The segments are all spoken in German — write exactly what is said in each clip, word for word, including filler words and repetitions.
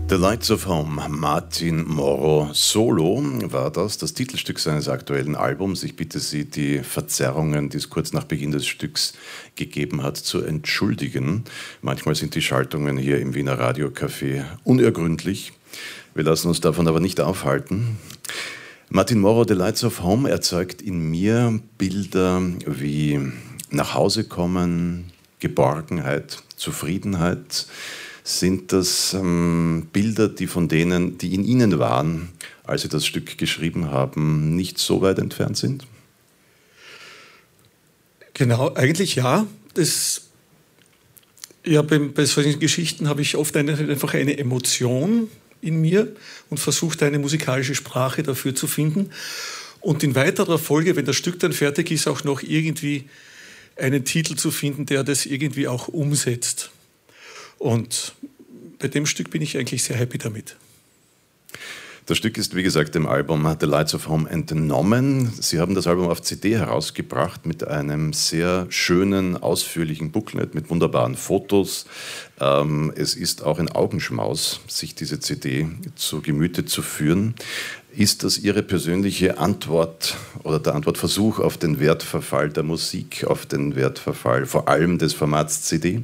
The Lights of Home, Martin Morrow Solo war das, das Titelstück seines aktuellen Albums. Ich bitte Sie, die Verzerrungen, die es kurz nach Beginn des Stücks gegeben hat, zu entschuldigen. Manchmal sind die Schaltungen hier im Wiener Radiocafé unergründlich. Wir lassen uns davon aber nicht aufhalten. Martin Morrow, The Lights of Home, erzeugt in mir Bilder wie nach Hause kommen, Geborgenheit, Zufriedenheit. Sind das ähm, Bilder, die von denen, die in Ihnen waren, als Sie das Stück geschrieben haben, nicht so weit entfernt sind? Genau, eigentlich ja. Das, ja bei, bei solchen Geschichten habe ich oft eine, einfach eine Emotion in mir und versuche eine musikalische Sprache dafür zu finden. Und in weiterer Folge, wenn das Stück dann fertig ist, auch noch irgendwie einen Titel zu finden, der das irgendwie auch umsetzt. Und bei dem Stück bin ich eigentlich sehr happy damit. Das Stück ist, wie gesagt, dem Album The Lights of Home entnommen. Sie haben das Album auf C D herausgebracht mit einem sehr schönen, ausführlichen Booklet mit wunderbaren Fotos. Es ist auch ein Augenschmaus, sich diese C D zu Gemüte zu führen. Ist das Ihre persönliche Antwort oder der Antwortversuch auf den Wertverfall der Musik, auf den Wertverfall vor allem des Formats C D?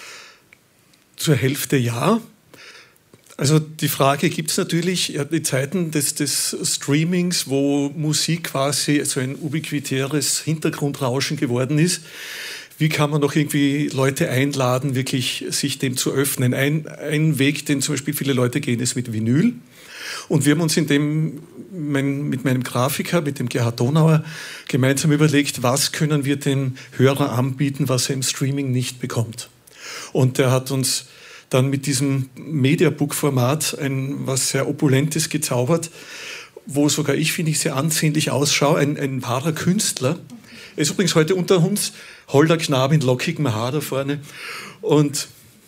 Zur Hälfte ja. Also die Frage gibt es natürlich, ja, die Zeiten des, des Streamings, wo Musik quasi so ein ubiquitäres Hintergrundrauschen geworden ist. Wie kann man noch irgendwie Leute einladen, wirklich sich dem zu öffnen? Ein, ein Weg, den zum Beispiel viele Leute gehen, ist mit Vinyl. Und wir haben uns in dem, mein, mit meinem Grafiker, mit dem Gerhard Donauer, gemeinsam überlegt, was können wir dem Hörer anbieten, was er im Streaming nicht bekommt. Und der hat uns dann mit diesem Mediabook-Format ein was sehr Opulentes gezaubert, wo sogar ich, finde ich, sehr ansehnlich ausschaue. Ein, ein wahrer Künstler. Er ist übrigens heute unter uns, holder Knabe in lockigem Haar da vorne. Und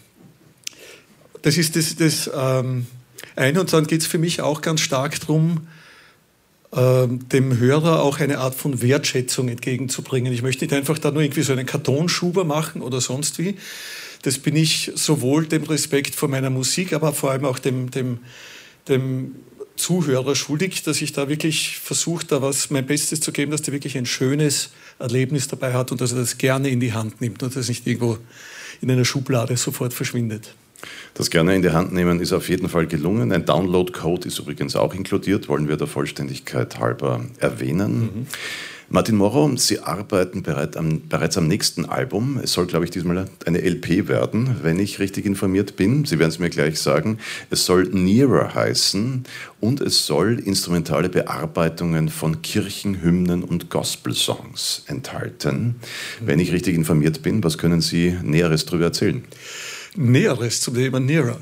das ist das, das ähm, eine. Und dann geht es für mich auch ganz stark darum, ähm, dem Hörer auch eine Art von Wertschätzung entgegenzubringen. Ich möchte nicht einfach da nur irgendwie so einen Kartonschuber machen oder sonst wie. Das bin ich sowohl dem Respekt vor meiner Musik, aber vor allem auch dem, dem, dem Zuhörer schuldig, dass ich da wirklich versuche, da was mein Bestes zu geben, dass der wirklich ein schönes Erlebnis dabei hat und dass er das gerne in die Hand nimmt und dass es nicht irgendwo in einer Schublade sofort verschwindet. Das gerne in die Hand nehmen ist auf jeden Fall gelungen. Ein Download-Code ist übrigens auch inkludiert, wollen wir der Vollständigkeit halber erwähnen. Mhm. Martin Morrow, Sie arbeiten bereits am, bereits am nächsten Album. Es soll, glaube ich, diesmal eine L P werden, wenn ich richtig informiert bin. Sie werden es mir gleich sagen. Es soll Nearer heißen und es soll instrumentale Bearbeitungen von Kirchenhymnen und Gospel-Songs enthalten. Mhm. Wenn ich richtig informiert bin, was können Sie Näheres darüber erzählen? Näheres zum Thema Nearer.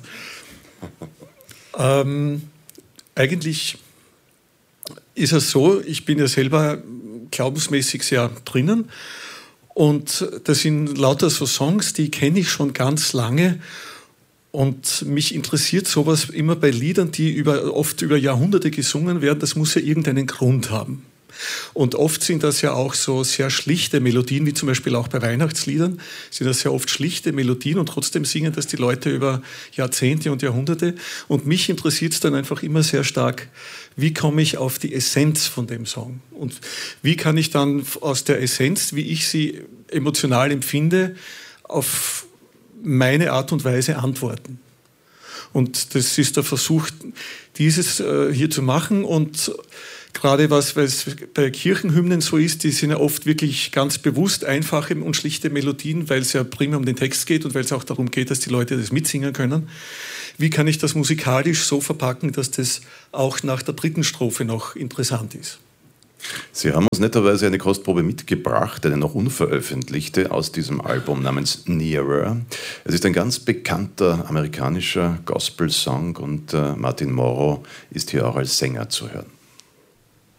ähm, eigentlich ist es so, ich bin ja selber glaubensmäßig sehr drinnen und das sind lauter so Songs, die kenne ich schon ganz lange und mich interessiert sowas immer bei Liedern, die über, oft über Jahrhunderte gesungen werden, das muss ja irgendeinen Grund haben. Und oft sind das ja auch so sehr schlichte Melodien, wie zum Beispiel auch bei Weihnachtsliedern, sind das ja oft schlichte Melodien und trotzdem singen das die Leute über Jahrzehnte und Jahrhunderte. Und mich interessiert es dann einfach immer sehr stark, wie komme ich auf die Essenz von dem Song? Und wie kann ich dann aus der Essenz, wie ich sie emotional empfinde, auf meine Art und Weise antworten? Und das ist der Versuch, dieses äh, hier zu machen und gerade was es bei Kirchenhymnen so ist, die sind ja oft wirklich ganz bewusst einfache und schlichte Melodien, weil es ja primär um den Text geht und weil es auch darum geht, dass die Leute das mitsingen können. Wie kann ich das musikalisch so verpacken, dass das auch nach der dritten Strophe noch interessant ist? Sie haben uns netterweise eine Kostprobe mitgebracht, eine noch unveröffentlichte aus diesem Album namens Nearer. Es ist ein ganz bekannter amerikanischer Gospel-Song und äh, Martin Morrow ist hier auch als Sänger zu hören.